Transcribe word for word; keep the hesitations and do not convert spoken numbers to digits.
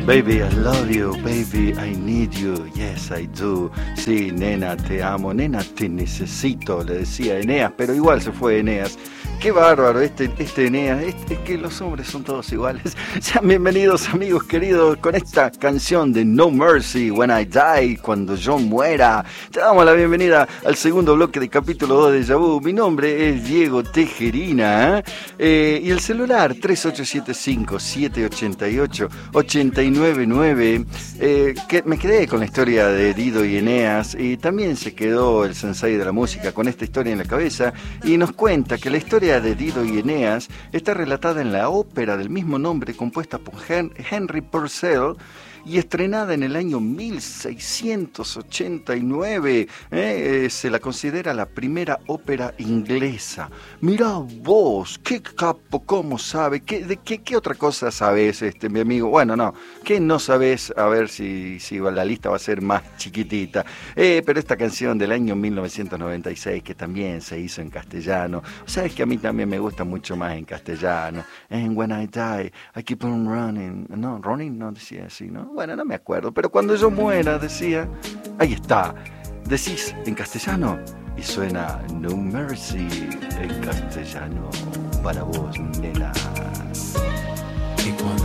Baby, I love you, baby, I need you, yes, I do. Sí, nena, te amo, nena, te necesito, le decía Eneas, pero igual se fue Eneas. Qué bárbaro este, este Eneas, es, es que los hombres son todos iguales. Sean bienvenidos, amigos queridos, con esta canción de No Mercy, When I Die, cuando yo muera. Te damos la bienvenida al segundo bloque de capítulo dos de Déjà Vu. Mi nombre es Diego Tejerina, ¿eh? Eh, y el celular tres ocho siete cinco, siete ocho ocho, ocho nueve nueve. Eh, que me quedé con la historia de Dido y Eneas, y también se quedó el sensei de la música con esta historia en la cabeza, y nos cuenta que la historia de Dido y Eneas está relatada en la ópera del mismo nombre compuesta por Henry Purcell y estrenada en el año mil seiscientos ochenta y nueve. ¿eh? Eh, se la considera la primera ópera inglesa. Mirá vos, qué capo, cómo sabe, ¿Qué, de qué, qué otra cosa sabes, este, mi amigo? Bueno, no, ¿qué no sabes? A ver si, si la lista va a ser más chiquitita. Eh, pero esta canción del año mil novecientos noventa y seis, que también se hizo en castellano, sabes que a mí también me gusta mucho más en castellano. And when I die, I keep on running. No, running no decía así, ¿no? Bueno, no me acuerdo, pero cuando yo muera, decía, ahí está, decís en castellano y suena No Mercy en castellano para vos, nena. Y cuando